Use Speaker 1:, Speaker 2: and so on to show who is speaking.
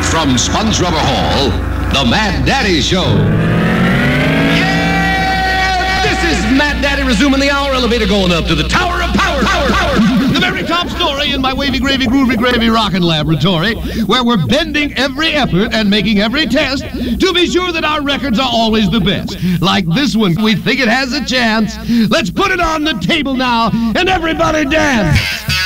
Speaker 1: From Sponge Rubber Hall, the Mad Daddy Show.
Speaker 2: Yeah! This is Mad Daddy resuming the hour elevator going up to the Tower of Power. The very top story in my wavy, gravy, groovy, gravy rockin' laboratory, where we're bending every effort and making every test to be sure that our records are always the best. Like this one, we think it has a chance. Let's put it on the table now, and everybody dance.